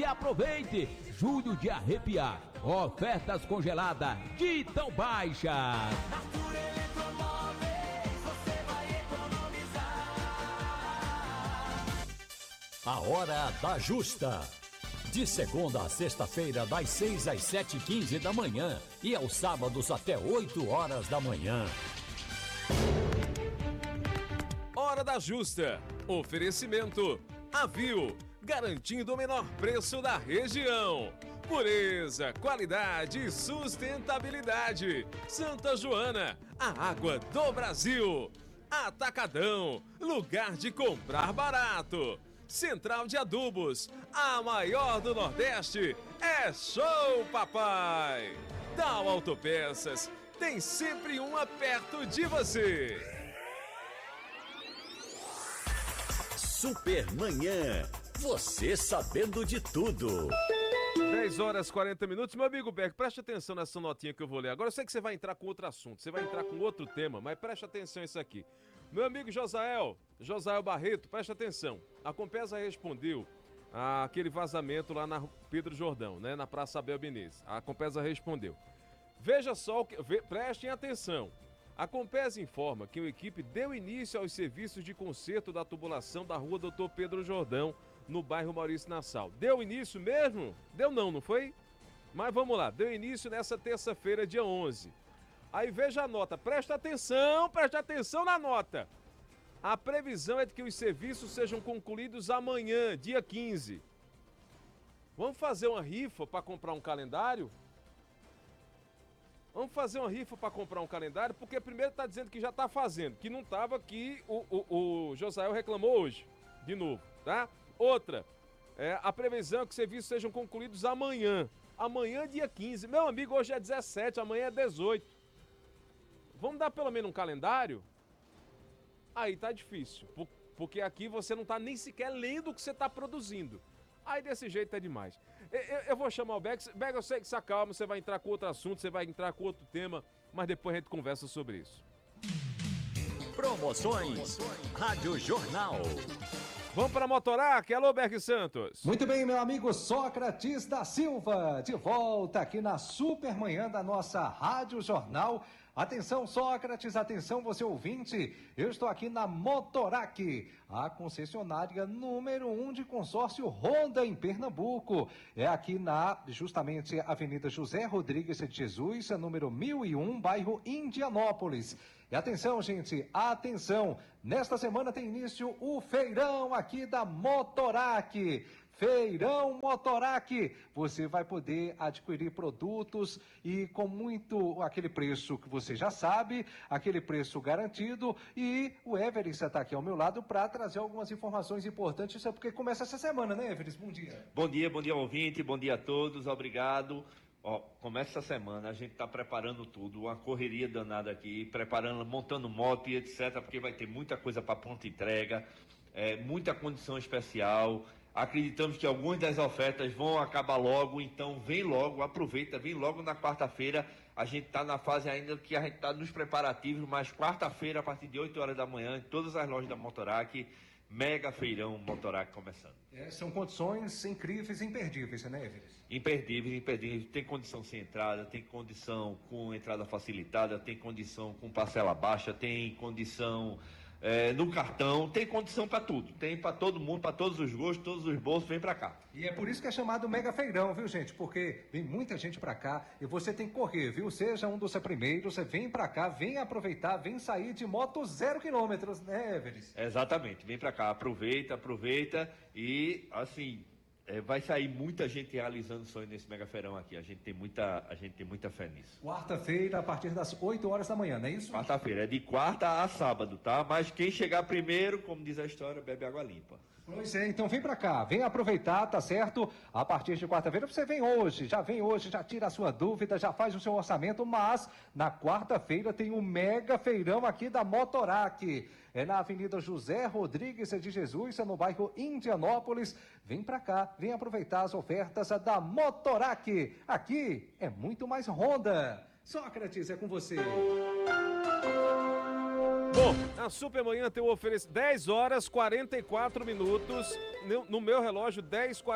aproveite. Julho de arrepiar. Ofertas congeladas de Tão Baixa. Natura Eletromóveis, você vai economizar. A Hora da Justa. De segunda a sexta-feira, das 6 às 7h15 da manhã e aos sábados até 8 horas da manhã. Hora da Justa. Oferecimento Avil, garantindo o menor preço da região. Pureza, qualidade e sustentabilidade. Santa Joana, a água do Brasil. Atacadão, lugar de comprar barato. Central de Adubos, a maior do Nordeste. É show, papai! Dal Autopeças, tem sempre uma perto de você. Supermanhã, você sabendo de tudo. 10 horas 40 minutos. Meu amigo Beck, preste atenção nessa notinha que eu vou ler. Agora eu sei que você vai entrar com outro assunto, você vai entrar com outro tema, mas preste atenção nisso aqui. Meu amigo Josael Barreto, preste atenção. A Compesa respondeu àquele vazamento lá na Pedro Jordão, né, na Praça Abel Benezes. A Compesa respondeu. Veja só, prestem atenção. A Compesa informa que a equipe deu início aos serviços de conserto da tubulação da rua Dr. Pedro Jordão, no bairro Maurício Nassau. Deu início mesmo? Deu não foi? Mas vamos lá, deu início nessa terça-feira, dia 11. Aí veja a nota, presta atenção na nota. A previsão é de que os serviços sejam concluídos amanhã, dia 15. Vamos fazer uma rifa para comprar um calendário? Vamos fazer uma rifa para comprar um calendário, porque primeiro está dizendo que já está fazendo, que não estava, que o Josael reclamou hoje, de novo, tá? Outra, a previsão é que os serviços sejam concluídos amanhã. Amanhã, dia 15. Meu amigo, hoje é 17, amanhã é 18. Vamos dar pelo menos um calendário? Aí tá difícil, porque aqui você não tá nem sequer lendo o que você tá produzindo. Aí desse jeito é demais. Eu vou chamar o Beck. Beck, eu sei que se acalma, você vai entrar com outro assunto, você vai entrar com outro tema, mas depois a gente conversa sobre isso. Promoções Rádio Jornal. Vamos para Motorac. Alô, Beck Santos. Muito bem, meu amigo Sócrates da Silva, de volta aqui na Supermanhã da nossa Rádio Jornal. Atenção, Sócrates, atenção, você ouvinte, eu estou aqui na Motorac, a concessionária número 1 de consórcio Honda em Pernambuco. É aqui na, justamente, Avenida José Rodrigues de Jesus, número 1001, bairro Indianópolis. E atenção, gente, atenção, nesta semana tem início o feirão aqui da Motorac. Feirão Motorac, você vai poder adquirir produtos e com muito aquele preço que você já sabe, aquele preço garantido, e o Everest está aqui ao meu lado para trazer algumas informações importantes, isso é porque começa essa semana, né, Everest? Bom dia. Bom dia ouvinte, bom dia a todos, obrigado. Começa essa semana, a gente está preparando tudo, uma correria danada aqui, preparando, montando moto e etc, porque vai ter muita coisa para pronta entrega, muita condição especial. Acreditamos que algumas das ofertas vão acabar logo, então vem logo, aproveita, vem logo na quarta-feira. A gente está na fase ainda que a gente está nos preparativos, mas quarta-feira, a partir de 8 horas da manhã, em todas as lojas da Motorac, mega feirão Motorac começando. São condições incríveis e imperdíveis, né, Everest? Imperdíveis. Tem condição sem entrada, tem condição com entrada facilitada, tem condição com parcela baixa, tem condição... no cartão, tem condição para tudo, tem para todo mundo, para todos os gostos, todos os bolsos, vem para cá. E é por isso que é chamado Mega Feirão, viu, gente? Porque vem muita gente para cá e você tem que correr, viu? Seja um dos primeiros, você vem para cá, vem aproveitar, vem sair de moto 0 km, né, Everest? Exatamente, vem para cá, aproveita e, assim, vai sair muita gente realizando sonho nesse Mega Feirão aqui. A gente tem muita fé nisso. Quarta-feira, a partir das 8 horas da manhã, não é isso? Quarta-feira, é de quarta a sábado, tá? Mas quem chegar primeiro, como diz a história, bebe água limpa. Pois é, então vem pra cá, vem aproveitar, tá certo? A partir de quarta-feira, você vem hoje, já tira a sua dúvida, já faz o seu orçamento, mas na quarta-feira tem um mega feirão aqui da Motorac. É na Avenida José Rodrigues de Jesus, no bairro Indianópolis. Vem pra cá, vem aproveitar as ofertas da Motorac. Aqui é muito mais Honda. Sócrates, é com você. Bom, a Supermanhã tem o oferecimento 10 horas 44 minutos, no meu relógio 10h44.